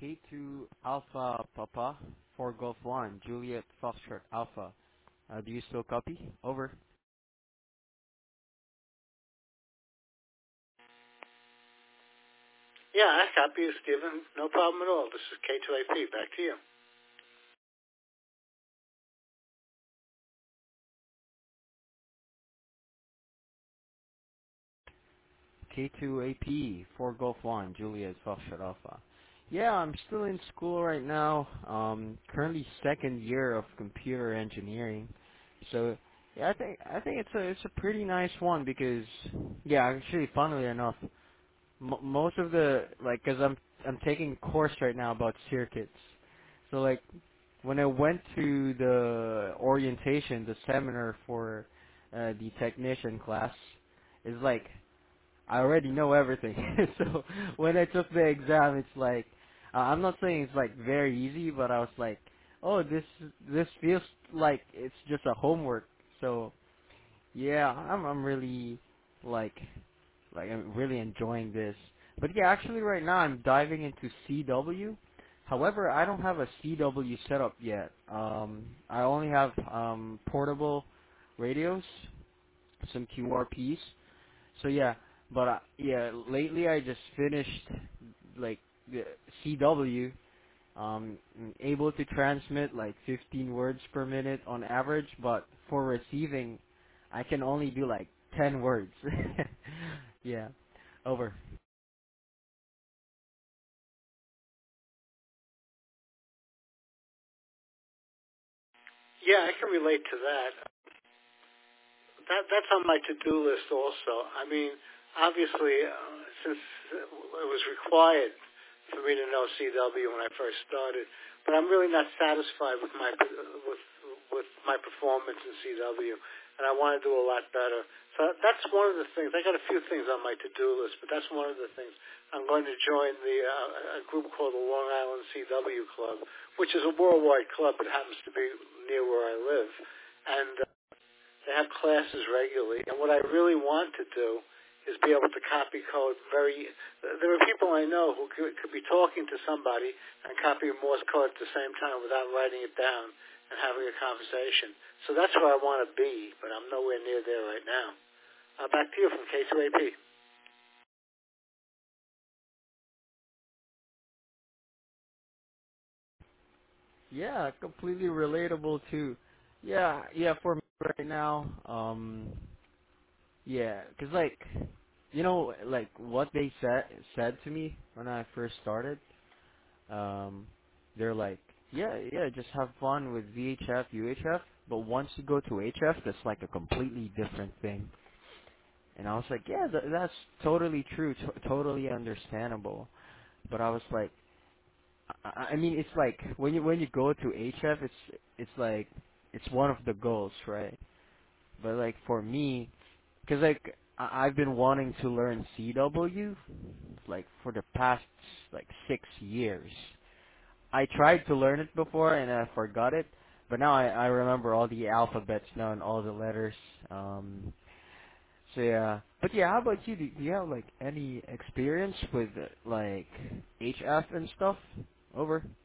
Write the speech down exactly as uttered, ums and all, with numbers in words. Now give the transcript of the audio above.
K two Alpha Papa four Golf one Juliet Foxtrot Alpha. Uh, do you still copy? Over. Yeah, I copy you, Stephen. No problem at all. This is K two A P. Back to you. K two A P four Golf one Juliet Foxtrot Alpha. Yeah, I'm still in school right now. Um, currently second year of computer engineering. So yeah, I think I think it's a it's a pretty nice one because yeah, actually, funnily enough, m- most of the like, cause I'm I'm taking a course right now about circuits. So like when I went to the orientation, the seminar for uh, the technician class, it's like I already know everything. So when I took the exam, it's like uh, I'm not saying it's like very easy, but I was like, oh, this this feels like it's just a homework. So yeah, I'm I'm really like like I'm really enjoying this. But yeah, actually right now I'm diving into C W. However, I don't have a C W setup yet. Um, I only have um, portable radios, some Q R Ps. So yeah, but uh, yeah, lately I just finished like the C W. Um, able to transmit like fifteen words per minute on average, but for receiving, I can only do like ten words. Yeah, over. Yeah, I can relate to that. That that's on my to-do list also. I mean, obviously, uh, since it was required for me to know C W when I first started, but I'm really not satisfied with my with with my performance in C W, and I want to do a lot better. So that's one of the things. I got a few things on my to-do list, but that's one of the things. I'm going to join the uh, a group called the Long Island C W Club, which is a worldwide club. It happens to be near where I live, and they have classes regularly, and what I really want to do is be able to copy code very. There are people I know who could, could be talking to somebody and copying Morse code at the same time without writing it down and having a conversation. So that's where I want to be, but I'm nowhere near there right now. Uh, back to you from K two A P. Yeah, completely relatable too. Yeah, yeah, for me right now, um, yeah, 'cause like, you know, like what they said said to me when I first started. Um, they're like, yeah, yeah, just have fun with V H F, U H F, but once you go to H F, that's like a completely different thing. And I was like, yeah, th- that's totally true, t- totally understandable. But I was like, I-, I mean, it's like when you when you go to H F, it's it's like it's one of the goals, right? But like for me, because like I- I've been wanting to learn C W like for the past like six years. I tried to learn it before and I forgot it, but now I I remember all the alphabets now and all the letters. Um, so yeah, but yeah, how about you? Do, do you have like any experience with uh, like H F and stuff? Over.